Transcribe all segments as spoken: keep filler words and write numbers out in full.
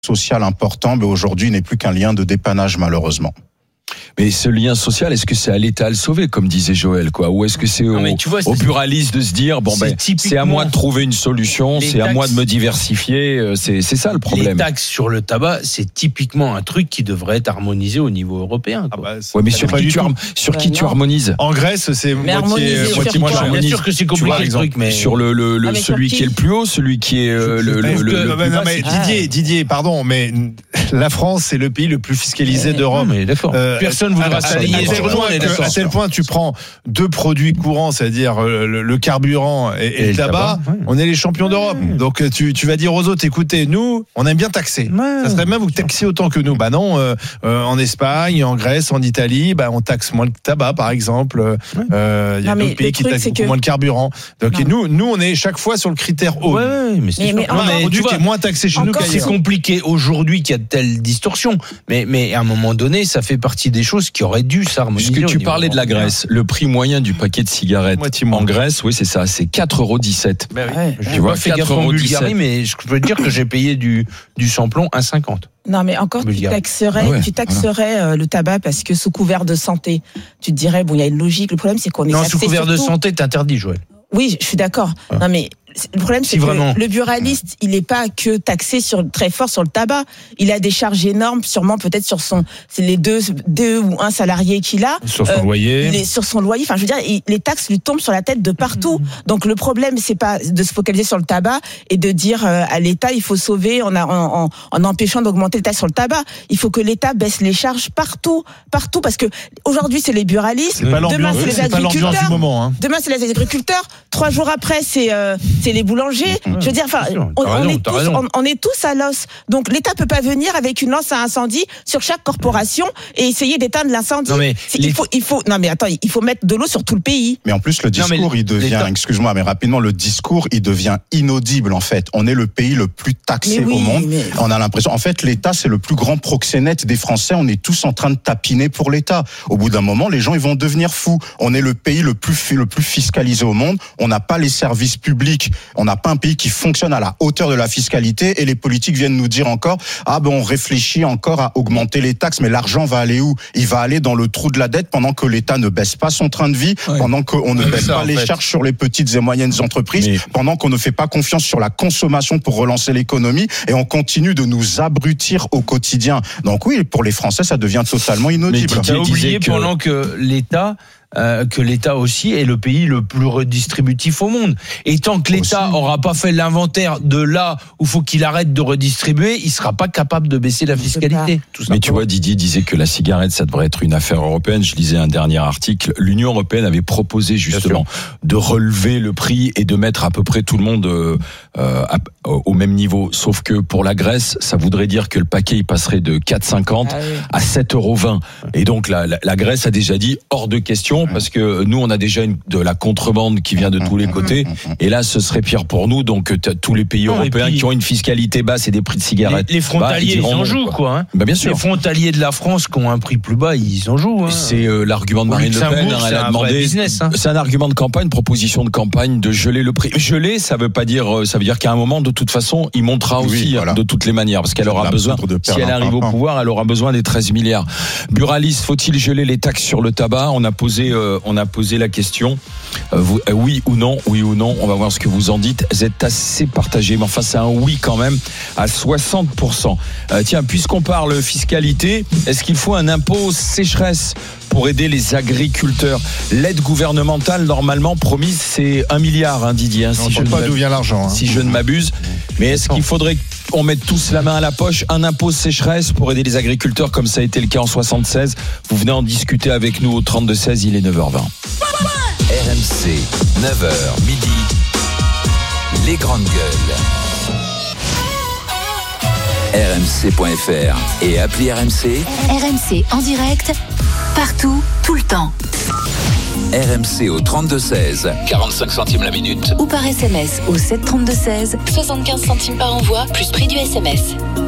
social important, mais aujourd'hui n'est plus qu'un lien de dépannage malheureusement. Mais ce lien social, est-ce que c'est à l'État à le sauver, comme disait Joël, quoi, ou est-ce que c'est non, au, vois, c'est, aux buralistes de se dire bon ben c'est à moi de trouver une solution, c'est taxes, à moi de me diversifier, c'est c'est ça le problème. Les taxes sur le tabac, c'est typiquement un truc qui devrait être harmonisé au niveau européen. Quoi. Ah bah, ouais, mais sur qui tu har- sur qui tu harmonises ? En Grèce, c'est mais moitié moitié moins cher. Bien sûr que c'est compliqué le truc, mais sur le le, le ah, celui qui est le plus haut, celui qui est euh, le le, le, le non, mais Didier Didier, pardon, mais la France c'est le pays le plus fiscalisé d'Europe. Mais d'accord. Personne voudra s'aligner sur nous. À tel point, tu prends deux produits courants, c'est-à-dire le, le carburant et, et, et le tabac, tabac ouais. On est les champions d'Europe. Ouais. Donc tu, tu vas dire aux autres, écoutez, nous, on aime bien taxer. Ouais. Ça serait bien vous taxiez autant que nous. Bah non, euh, euh, en Espagne, en Grèce, en Italie, bah on taxe moins le tabac, par exemple. Il ouais. euh, y a non, d'autres pays qui taxent beaucoup que... moins le carburant. Donc et nous, nous, on est chaque fois sur le critère haut. Ouais, ouais, mais c'est mais, mais, un produit qui est moins taxé chez nous qu'ailleurs. C'est compliqué aujourd'hui qu'il y a de telles distorsions. Mais, mais à un moment donné, ça fait partie des choses qui auraient dû s'harmoniser. Puisque tu parlais de la Grèce, le prix moyen du paquet de cigarettes en Grèce, oui c'est ça, c'est quatre euros dix-sept. Ben oui. Ouais, je vois, fait gaffe en Bulgarie, mais je peux te dire que j'ai payé du du samplon un cinquante. Non mais encore tu taxerais, ah ouais, tu taxerais voilà. Le tabac parce que sous couvert de santé, tu te dirais bon il y a une logique. Le problème c'est qu'on est non sous couvert surtout... de santé t'interdis Joël. Oui, je suis d'accord. Ah. Non mais le problème c'est si que vraiment. Le buraliste, il n'est pas que taxé sur très fort sur le tabac. Il a des charges énormes, sûrement peut-être sur son, c'est les deux, deux ou un salarié qu'il a. Sur son euh, loyer. Il est sur son loyer. Enfin, je veux dire, il, les taxes lui tombent sur la tête de partout. Mmh. Donc le problème, c'est pas de se focaliser sur le tabac et de dire euh, à l'État, il faut sauver en, en, en, en empêchant d'augmenter les taxes sur le tabac. Il faut que l'État baisse les charges partout, partout, parce que aujourd'hui c'est les buralistes, c'est demain c'est les c'est agriculteurs, du moment, hein. Demain c'est les agriculteurs, trois jours après c'est euh, c'est les boulangers. Mmh. Je veux dire, enfin, on, on, est tous, on, on est tous à l'os. Donc l'État peut pas venir avec une lance à incendie sur chaque corporation et essayer d'éteindre l'incendie. Non mais les... il faut, il faut, non mais attends, il faut mettre de l'eau sur tout le pays. Mais en plus le discours, non, il devient, l'État... excuse-moi, mais rapidement le discours, il devient inaudible en fait. On est le pays le plus taxé oui, au monde. Mais... On a l'impression, en fait, l'État c'est le plus grand proxénète des Français. On est tous en train de tapiner pour l'État. Au bout d'un moment, les gens ils vont devenir fous. On est le pays le plus le plus fiscalisé au monde. On n'a pas les services publics. On n'a pas un pays qui fonctionne à la hauteur de la fiscalité et les politiques viennent nous dire encore ah ben on réfléchit encore à augmenter les taxes, mais l'argent va aller où? Il va aller dans le trou de la dette pendant que l'État ne baisse pas son train de vie, ouais. pendant qu'on ne ouais, baisse ça, pas les fait. charges sur les petites et moyennes entreprises, mais... pendant qu'on ne fait pas confiance sur la consommation pour relancer l'économie et on continue de nous abrutir au quotidien. Donc oui, pour les Français ça devient totalement inaudible. Mais tu as oublié que... pendant que l'État Euh, que l'État aussi est le pays le plus redistributif au monde. Et tant que l'État aussi. aura pas fait l'inventaire de là où faut qu'il arrête de redistribuer, il sera pas capable de baisser la fiscalité. Tout Mais tu vois, Didier disait que la cigarette, ça devrait être une affaire européenne. Je lisais un dernier article. L'Union européenne avait proposé justement de relever le prix et de mettre à peu près tout le monde euh, à, au même niveau. Sauf que pour la Grèce, ça voudrait dire que le paquet il passerait de quatre euros cinquante ah oui. à sept euros vingt. Et donc la, la, la Grèce a déjà dit hors de question. Parce que nous, on a déjà une, de la contrebande qui vient de tous les côtés. Et là, ce serait pire pour nous. Donc, tous les pays non, européens puis, qui ont une fiscalité basse et des prix de cigarettes. Les, les frontaliers, bah, ils, ils en jouent, quoi. quoi hein. Bah, bien sûr. Les frontaliers de la France qui ont un prix plus bas, ils en jouent. Hein. C'est euh, l'argument de Marine Le Pen. Hein, elle a demandé. Business, hein. C'est un argument de campagne, proposition de campagne de geler le prix. Geler, ça veut pas dire, ça veut dire qu'à un moment, de toute façon, il montera aussi oui, voilà. de toutes les manières, parce qu'elle aura besoin. Si elle arrive au pouvoir, elle aura besoin des treize milliards. Buraliste, faut-il geler les taxes sur le tabac? On a posé, euh, on a posé la question. Euh, vous, euh, oui ou non, oui ou non, on va voir ce que vous en dites. Vous êtes assez partagé, mais enfin c'est un oui quand même à soixante pour cent. Euh, tiens, puisqu'on parle fiscalité, est-ce qu'il faut un impôt sécheresse pour aider les agriculteurs? L'aide gouvernementale normalement promise c'est un milliard, hein, Didier. Hein, si on ne sait pas d'où vient l'argent. Hein. Si je ne m'abuse. Mais est-ce qu'il faudrait qu'on mette tous la main à la poche, un impôt sécheresse pour aider les agriculteurs comme ça a été le cas en soixante-seize? Vous venez en discuter avec nous au trente-deux seize, il est neuf heures vingt. R M C, neuf heures midi, les grandes gueules. R M C point F R et appli R M C. R M C en direct, partout, tout le temps. R M C au trente-deux seize, quarante-cinq centimes la minute. Ou par S M S au sept trente-deux seize, soixante-quinze centimes par envoi, plus prix du S M S.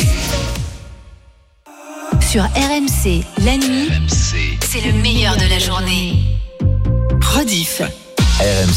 Sur R M C, la nuit, R M C, c'est le meilleur de la journée. Rediff. R M C.